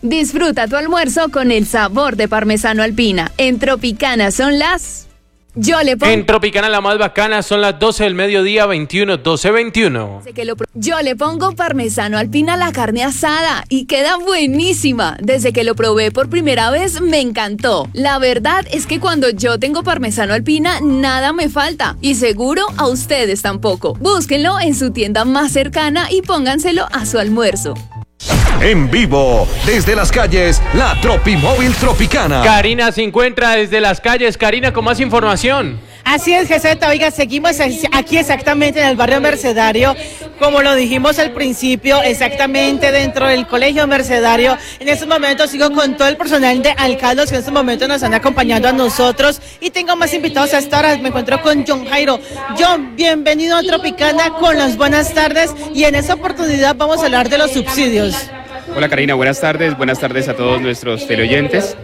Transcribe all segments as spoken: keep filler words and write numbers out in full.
Disfruta tu almuerzo con el sabor de parmesano Alpina. En Tropicana son las... Yo le pongo... En Tropicana la más bacana son las doce del mediodía, veintiuno, doce, veintiuno. Yo le pongo parmesano Alpina a la carne asada y queda buenísima. Desde que lo probé por primera vez me encantó. La verdad es que cuando yo tengo parmesano Alpina nada me falta y seguro a ustedes tampoco. Búsquenlo en su tienda más cercana y pónganselo a su almuerzo. En vivo, desde las calles, la Tropimóvil Tropicana. Karina se encuentra desde las calles. Karina, con más información. Así es, G Z, oiga, seguimos aquí exactamente en el barrio Mercedario, como lo dijimos al principio, exactamente dentro del colegio Mercedario. En estos momentos sigo con todo el personal de Alcaldos que en estos momentos nos están acompañando a nosotros y tengo más invitados a esta hora. Me encuentro con John Jairo. John, bienvenido a Tropicana con las buenas tardes y en esta oportunidad vamos a hablar de los subsidios. Hola Karina, buenas tardes, buenas tardes a todos nuestros teleoyentes.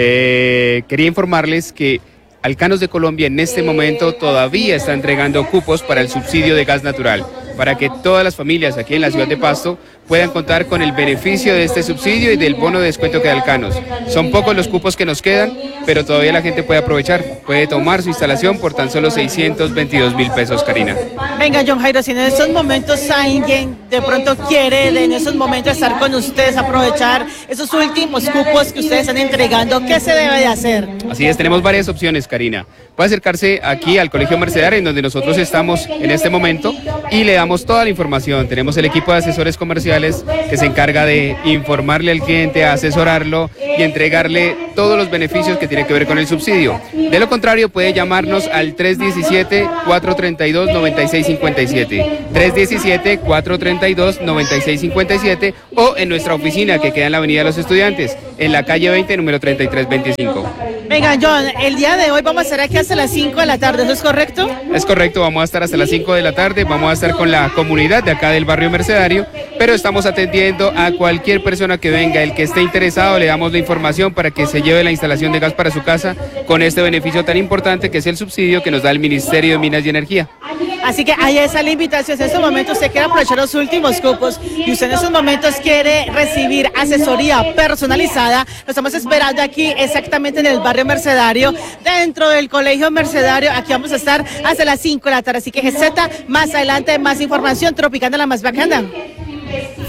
Eh, quería informarles que Alcanos de Colombia en este momento todavía está entregando cupos para el subsidio de gas natural, para que todas las familias aquí en la ciudad de Pasto puedan contar con el beneficio de este subsidio y del bono de descuento que da Alcanos. Son pocos los cupos que nos quedan, pero todavía la gente puede aprovechar, puede tomar su instalación por tan solo seiscientos veintidós mil pesos, Karina. Venga, John Jairo, si en estos momentos alguien de pronto quiere en esos momentos estar con ustedes, aprovechar esos últimos cupos que ustedes están entregando, ¿qué se debe de hacer? Así es, tenemos varias opciones, Karina. Puede acercarse aquí al Colegio Mercedario, en donde nosotros estamos en este momento, y le damos toda la información. Tenemos el equipo de asesores comerciales que se encarga de informarle al cliente, asesorarlo y entregarle todos los beneficios que tienen que ver con el subsidio. De lo contrario, puede llamarnos al tres diecisiete, cuatro treinta y dos, noventa y seis cincuenta y siete, tres diecisiete, cuatro treinta y dos, noventa y seis cincuenta y siete o en nuestra oficina que queda en la Avenida de los Estudiantes, en la calle veinte, número treinta y tres veinticinco. Venga, John, el día de hoy vamos a estar aquí hasta las cinco de la tarde, ¿eso es correcto? Es correcto, vamos a estar hasta las cinco de la tarde, vamos a estar con la comunidad de acá del barrio Mercedario, pero estamos atendiendo a cualquier persona que venga, el que esté interesado, le damos la información para que se lleve la instalación de gas para su casa con este beneficio tan importante que es el subsidio que nos da el Ministerio de Minas y Energía. Así que ahí está la invitación. En estos momentos usted quiere aprovechar los últimos cupos y usted en estos momentos quiere recibir asesoría personalizada, lo estamos esperando aquí exactamente en el barrio Mercedario, dentro del colegio Mercedario. Aquí vamos a estar hasta las cinco de la tarde. Así que G Z, más adelante, más información. Tropicana la más bacana.